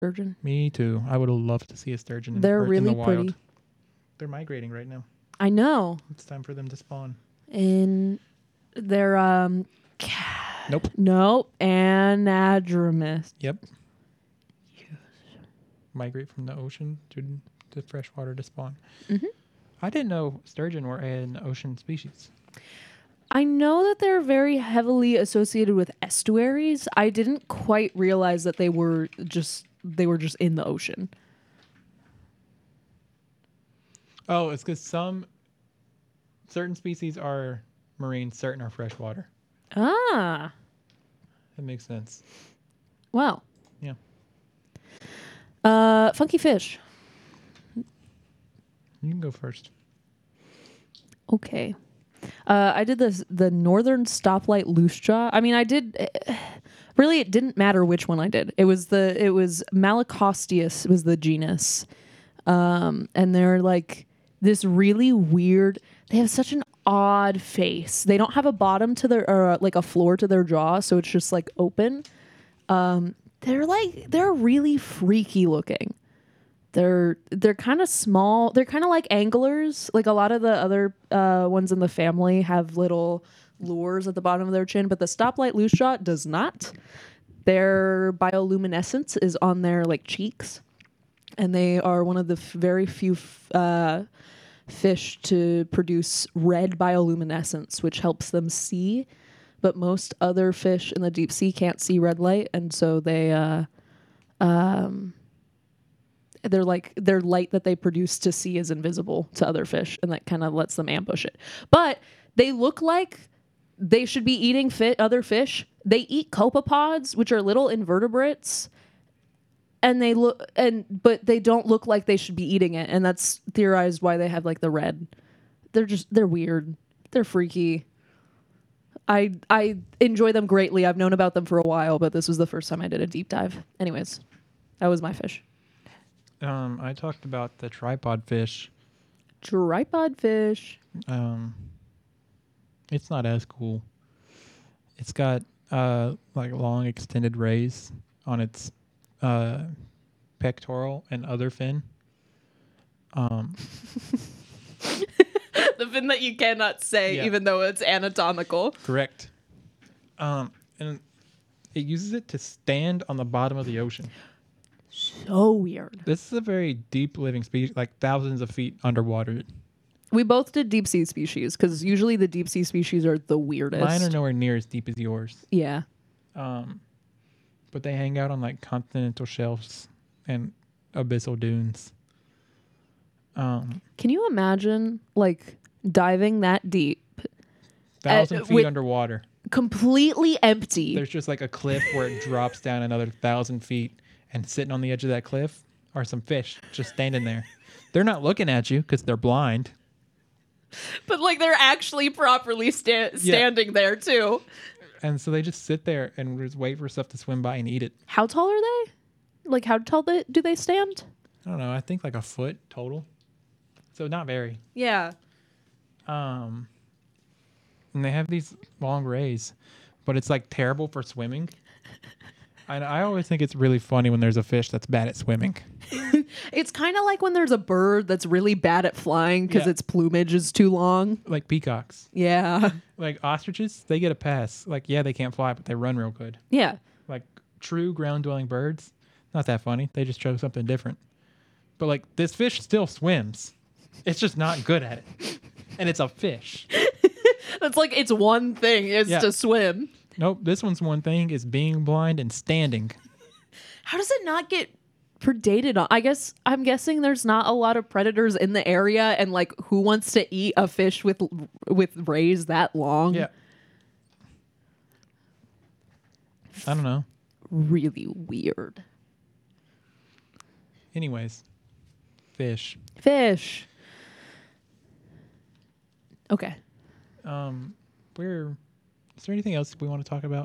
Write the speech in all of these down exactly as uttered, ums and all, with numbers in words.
Sturgeon. Me too. I would have loved to see a sturgeon in, They're or in really the wild. pretty. They're migrating right now. I know. It's time for them to spawn. And they're um ca- Nope. Nope. Anadromous. Yep. Migrate from the ocean to to freshwater to spawn. Mm-hmm. I didn't know sturgeon were an ocean species. I know that they're very heavily associated with estuaries. I didn't quite realize that they were just they were just in the ocean. Oh, it's because some certain species are marine, certain are freshwater. Ah. That makes sense. Wow. Yeah. Uh, funky fish. You can go first. Okay. Uh, I did this the northern stoplight loose jaw. I mean, I did. Uh, really, it didn't matter which one I did. It was the it was Malacosteus was the genus, um, and they're like this really weird. They have such an odd face. They don't have a bottom to their or like a floor to their jaw, so it's just like open. Um, they're like they're really freaky looking. They're they're kind of small. They're kind of like anglers. Like a lot of the other uh, ones in the family have little lures at the bottom of their chin, but the stoplight loose jaw does not. Their bioluminescence is on their like cheeks, and they are one of the f- very few f- uh, fish to produce red bioluminescence, which helps them see. But most other fish in the deep sea can't see red light, and so they. Uh, um, they're like their light that they produce to see is invisible to other fish, and that kind of lets them ambush it. But they look like they should be eating fit other fish. They eat copepods, which are little invertebrates, and they look and but they don't look like they should be eating it, and that's theorized why they have like the red. They're just they're weird. They're freaky. I I enjoy them greatly. I've known about them for a while, but this was the first time I did a deep dive. Anyways, that was my fish. Um, I talked about the tripod fish. Tripod fish. Um, it's not as cool. It's got uh like long extended rays on its uh pectoral and other fin. Um, The fin that you cannot say, Yeah. even though it's anatomical. correct. Um, and it uses it to stand on the bottom of the ocean. So weird. This is a very deep living species, like thousands of feet underwater. We both did deep sea species because usually the deep sea species are the weirdest. Mine are nowhere near as deep as yours. Yeah. Um, but they hang out on like continental shelves and abyssal dunes. Um, Can you imagine like diving that deep, thousand Uh, feet with- underwater. completely empty? There's just like a cliff where it drops down another thousand feet, and sitting on the edge of that cliff are some fish just standing there. They're not looking at you because they're blind. But like they're actually properly sta- standing there too. And so they just sit there and just wait for stuff to swim by and eat it. How tall are they? Like how tall they, do they stand? I don't know. I think like a foot total. So not very. Yeah. Um, and they have these long rays, but it's like terrible for swimming. And I always think it's really funny when there's a fish that's bad at swimming. It's kind of like when there's a bird that's really bad at flying because Yeah. its plumage is too long. Like peacocks. Yeah. Like ostriches, they get a pass. Like, yeah, they can't fly, but they run real good. Yeah. Like true ground dwelling birds, not that funny. They just chose something different. But like this fish still swims. It's just not good at it. And it's a fish. That's like its one thing is Yeah. to swim. Nope, this one's one thing is being blind and standing. How does it not get predated on? I guess I'm guessing there's not a lot of predators in the area, and like who wants to eat a fish with with rays that long? Yeah. I don't know. Really weird. Anyways, fish. Fish. Okay. Um, we're. Is there anything else we want to talk about?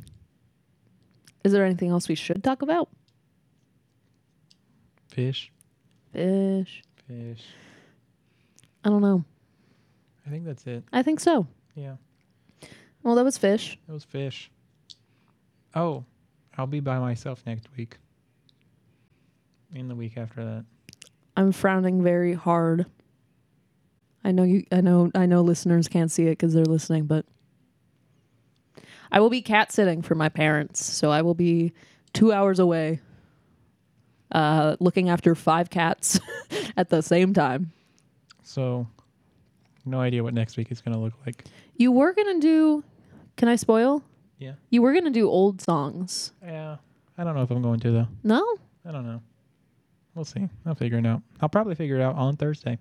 Is there anything else we should talk about? Fish. Fish. Fish. I don't know. I think that's it. I think so. Yeah, Well, that was fish. it was fish. Oh, I'll be by myself next week. in the week after that. I'm frowning very hard. I know you. I know. I know listeners can't see it because they're listening, but I will be cat sitting for my parents, so I will be two hours away, uh, looking after five cats at the same time. So, no idea what next week is going to look like. You were gonna do. Can I spoil? Yeah. You were gonna do old songs. Yeah. I don't know if I'm going to though. No. I don't know. We'll see. I'll figure it out. I'll probably figure it out on Thursday.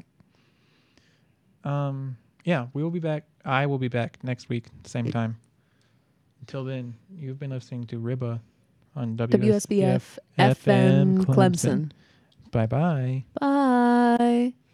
um. Yeah, we will be back. I will be back next week, same time. Until then, you've been listening to Ribba on W S B F W S B F F M Clemson. Bye bye. Bye.